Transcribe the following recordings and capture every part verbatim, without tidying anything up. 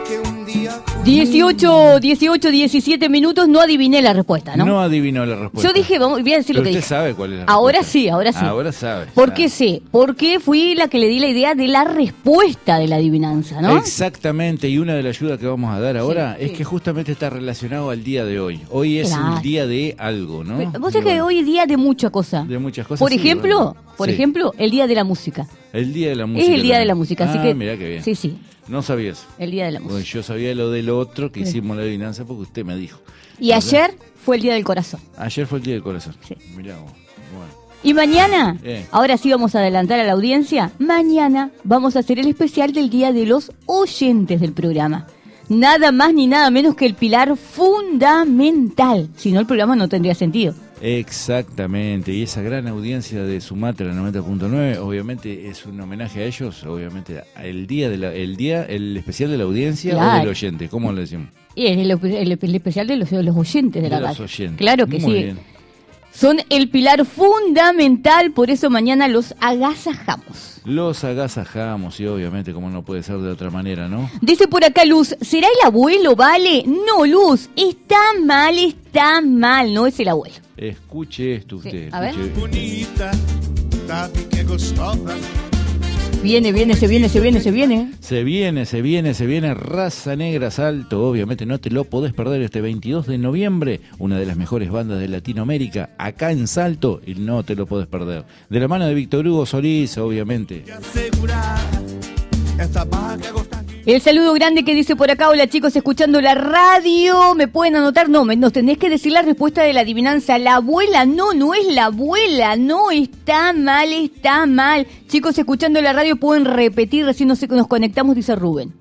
dieciocho, dieciocho, diecisiete minutos, no adiviné la respuesta, ¿no? No adivinó la respuesta. Yo dije, vamos, voy a decir Pero lo que usted dije. sabe cuál es la respuesta. Ahora sí, ahora sí. Ahora sabe. ¿Por sabe. qué sé? Porque fui la que le di la idea de la respuesta de la adivinanza, ¿no? Exactamente, y una de las ayudas que vamos a dar ahora Sí, es sí. que justamente está relacionado al día de hoy. Hoy es Claro. el día de algo, ¿no? Pero vos Y sabés que bueno, hoy es día de mucha cosa. de muchas cosas. Por sí, ejemplo, bueno. por Sí. ejemplo, el día de la música. El día de la música. Es el día de también. la música, así Ah, que mirá qué bien. sí, sí, No sabías. el día de la Bueno, música. yo sabía lo del otro que Sí. hicimos la adivinanza porque usted me dijo. Y ayer fue el día del corazón. Ayer fue el día del corazón. Sí. Mirá vos. Bueno. Y mañana, Eh. ahora sí vamos a adelantar a la audiencia, mañana vamos a hacer el especial del Día de los Oyentes del programa. Nada más ni nada menos que el pilar fundamental. Si no, el programa no tendría sentido. Exactamente, y esa gran audiencia de Sumatra noventa punto nueve, obviamente es un homenaje a ellos, obviamente el día de la, el día, el especial de la audiencia Claro. o del oyente, ¿cómo le decimos? Y es el, el- el especial de los, de los oyentes de, De la los radio. oyentes. Claro que Muy sí. bien. Son el pilar fundamental, por eso mañana los agasajamos. Los agasajamos y obviamente como no puede ser de otra manera, ¿no? Dice por acá Luz, ¿será el abuelo, vale? No, Luz, está mal, está mal, no es el abuelo. Escuche esto usted. Sí, a ver. escuche. Bonita, sabe que gostosa. Viene, viene, se viene, se viene, se viene. Se viene, se viene, se viene Raza Negra Salto, obviamente no te lo podés perder este veintidós de noviembre, una de las mejores bandas de Latinoamérica, acá en Salto, y no te lo podés perder. De la mano de Víctor Hugo Solís, obviamente. Te asegurar, esta vaca gostosa. El saludo grande que dice por acá, hola chicos, escuchando la radio, ¿me pueden anotar? No, me, nos tenés que decir la respuesta de la adivinanza. La abuela, no, no es la abuela, no, está mal, está mal. Chicos, escuchando la radio, pueden repetir, recién nos, nos conectamos, dice Rubén.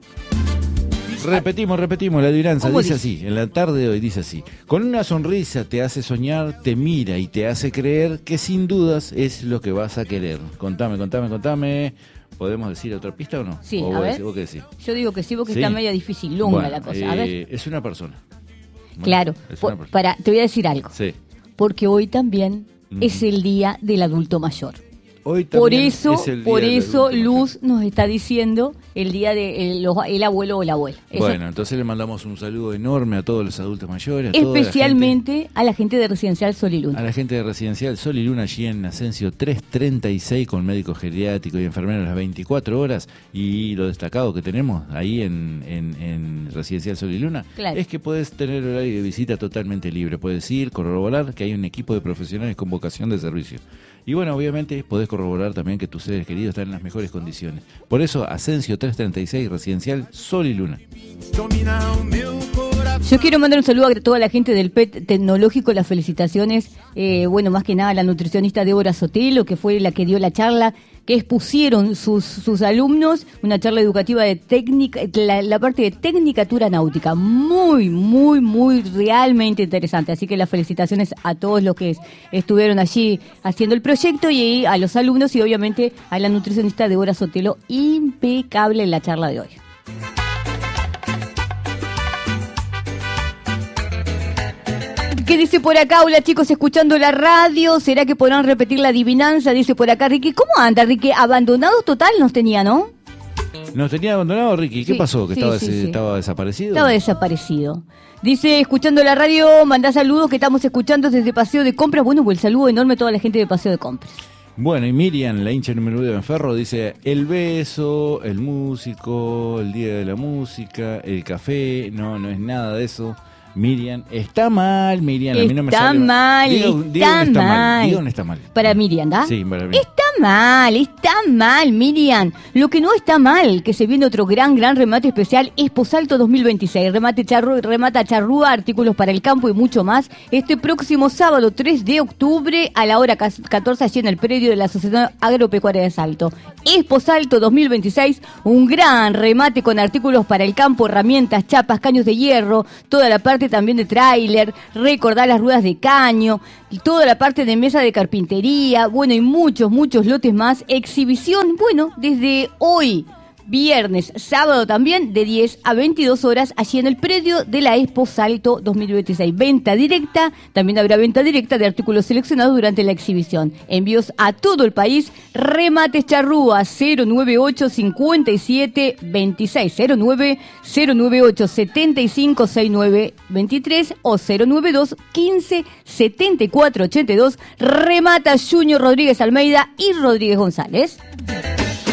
Repetimos, repetimos, la adivinanza ¿Cómo dice dice? así, en la tarde de hoy dice así. Con una sonrisa te hace soñar, te mira y te hace creer que sin dudas es lo que vas a querer. Contame, contame, contame. ¿Podemos decir otra pista o no? Sí, ¿O a vos ver. decís- vos qué decís? Yo digo que sí, porque Sí. está media difícil, longa Bueno, la cosa. A ver, eh, es una persona. Bueno, claro, es po- una persona. para, te voy a decir algo, Sí. porque hoy también Ujú. es el día del adulto mayor. Hoy Por también eso, es el día por del eso adulto Luz nos está diciendo el día de el, los- el abuelo o la abuela. Eso- Bueno, entonces le mandamos un saludo enorme a todos los adultos mayores, a toda la gente- especialmente a la gente de Residencial Sol y Luna. a la gente de Residencial Sol y Luna allí en Asensio trescientos treinta y seis con médico geriátrico y enfermeros las veinticuatro horas, y lo destacado que tenemos ahí en, en, en Residencial Sol y Luna Claro. es que puedes tener horario de visita totalmente libre, puedes ir, corroborar que hay un equipo de profesionales con vocación de servicio. Y bueno, obviamente podés corroborar también que tus seres queridos están en las mejores condiciones. Por eso, Asensio trescientos treinta y seis, Residencial Sol y Luna. Domina o meu coração. Yo quiero mandar un saludo a toda la gente del P E T Tecnológico, las felicitaciones, eh, bueno, más que nada a la nutricionista Débora Sotelo, que fue la que dio la charla, que expusieron sus, sus alumnos, una charla educativa de técnica, la, la parte de tecnicatura náutica, muy, muy, muy realmente interesante. Así que las felicitaciones a todos los que estuvieron allí haciendo el proyecto y a los alumnos y obviamente a la nutricionista Débora Sotelo, impecable en la charla de hoy. ¿Qué dice por acá? Hola chicos, escuchando la radio, ¿será que podrán repetir la adivinanza? Dice por acá Ricky. ¿Cómo anda Ricky? Abandonados total nos tenía, ¿no? ¿Nos tenía abandonado, Ricky? ¿Qué Sí, pasó? ¿Que sí, estaba, sí, des- sí. estaba desaparecido? Estaba desaparecido. Dice, escuchando la radio, mandá saludos que estamos escuchando desde Paseo de Compras. Bueno, pues el saludo enorme a toda la gente de Paseo de Compras. Bueno, y Miriam, la hincha número uno de Benferro, dice: el beso, el músico, el día de la música, el café. No, no es nada de eso. Miriam, está mal, Miriam. A mí no me Está sale. mal, Diga- está diga dónde está mal. Diga dónde está mal. Para Miriam, ¿da? Sí, para mí. Está mal, está mal, Miriam. Lo que no está mal, que se viene otro gran, gran remate especial, Esposalto dos mil veintiséis. Remate charru, remata charrúa, artículos para el campo y mucho más. Este próximo sábado tres de octubre a la hora catorce allí en el predio de la Asociación Agropecuaria de Salto. Esposalto dos mil veintiséis, un gran remate con artículos para el campo, herramientas, chapas, caños de hierro, toda la parte también de tráiler, recordar las ruedas de caño, toda la parte de mesa de carpintería, bueno, y muchos, muchos lotes más. Exhibición, bueno, desde hoy, Viernes, sábado también, de diez a veintidós horas, allí en el predio de la Expo Salto dos mil veintiséis. Venta directa, también habrá venta directa de artículos seleccionados durante la exhibición. Envíos a todo el país. Remates Charrúa, cero noventa y ocho, cincuenta y siete, veintiséis, cero nueve, cero noventa y ocho, setenta y cinco, sesenta y nueve, veintitrés o cero noventa y dos, quince, setenta y cuatro, ochenta y dos. Remata Junior Rodríguez Almeida y Rodríguez González.